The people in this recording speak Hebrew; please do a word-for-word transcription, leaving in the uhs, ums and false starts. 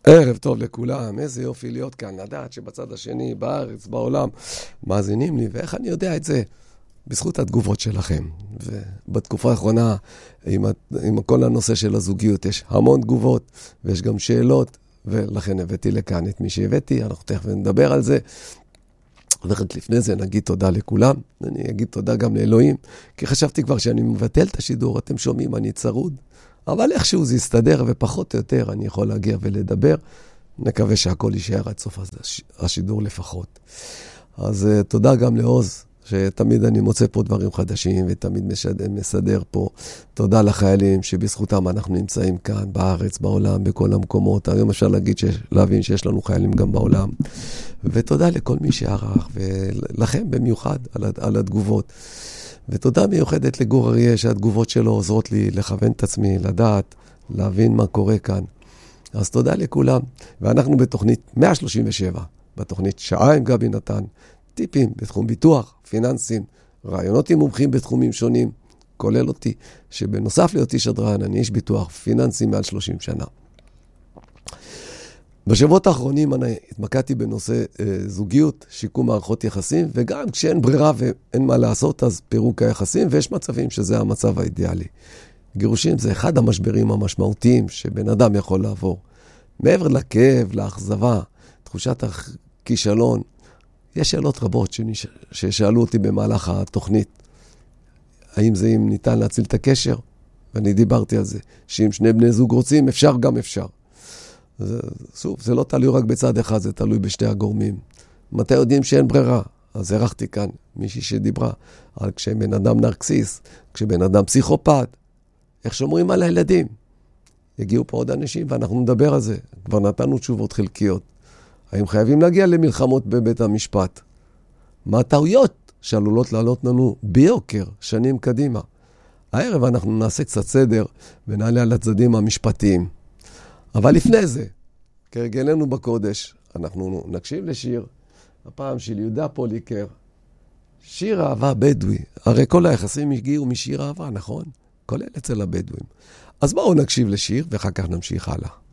ערב טוב לכולם, איזה יופי להיות כאן, לדעת שבצד השני, בארץ, בעולם, מאזינים לי, ואיך אני יודע את זה? בזכות התגובות שלכם. ובתקופה האחרונה, עם, עם כל הנושא של הזוגיות, יש המון תגובות, ויש גם שאלות, ולכן הבאתי לכאן את מי שהבאתי, אנחנו תכף נדבר על זה. ורק לפני זה נגיד תודה לכולם, אני אגיד תודה גם לאלוהים, כי חשבתי כבר שאני מבטל את השידור, אתם שומעים, אני צרוד, אבל איכשהו זה יסתדר, ופחות או יותר אני יכול להגיע ולדבר, נקווה שהכל יישאר עד סוף השידור לפחות. אז תודה גם לעוז, שתמיד אני מוצא פה דברים חדשים, ותמיד מסדר פה. תודה לחיילים שבזכותם אנחנו נמצאים כאן, בארץ, בעולם, בכל המקומות. היום אפשר להגיד, שיש, להבין שיש לנו חיילים גם בעולם. ותודה לכל מי שערך, ולכם במיוחד על, על התגובות. ותודה מיוחדת לגור אריה, שהתגובות שלו עוזרות לי לכוון את עצמי, לדעת, להבין מה קורה כאן. אז תודה לכולם. ואנחנו בתוכנית מאה שלושים ושבע, בתוכנית שעה עם גבי נתן, טיפים בתחום ביטוח, פיננסים, רעיונות עם מומחים בתחומים שונים, כולל אותי, שבנוסף להיותי שדרן, אני איש ביטוח פיננסי מעל שלושים שנה. בשבועות האחרונים אני התמקדתי בנושא אה, זוגיות, שיקום מערכות יחסים, וגם כשאין ברירה ואין מה לעשות, אז פירוק היחסים, ויש מצבים שזה המצב האידיאלי. גירושים זה אחד המשברים המשמעותיים שבן אדם יכול לעבור. מעבר לכאב, לאכזבה, תחושת הכישלון, יש שאלות רבות שנש... ששאלו אותי במהלך התוכנית. האם זה אם ניתן להציל את הקשר? ואני דיברתי על זה, שאם שני בני זוג רוצים, אפשר גם אפשר. זה, שוב, זה לא תלוי רק בצד אחד, זה תלוי בשתי הגורמים. מתי יודעים שאין ברירה? אז ערכתי כאן מישהי שדיברה על כשבן אדם נרקסיס, כשבן אדם פסיכופת, איך שומרים על הילדים. הגיעו פה עוד אנשים ואנחנו נדבר על זה. כבר נתנו תשובות חלקיות. האם חייבים להגיע למלחמות בבית המשפט? מה הטעויות שעלולות לעלות לנו ביוקר שנים קדימה? הערב אנחנו נעשה קצת סדר ונעלה על הצדדים המשפטיים. אבל לפני זה, כרגלנו בקודש, אנחנו נקשיב לשיר, הפעם של יהודה פוליקר, שיר אהבה בדואי. הרי כל היחסים הגיעו משיר אהבה, נכון? כולל אצל הבדואים. אז בואו נקשיב לשיר ואחר כך נמשיך הלאה.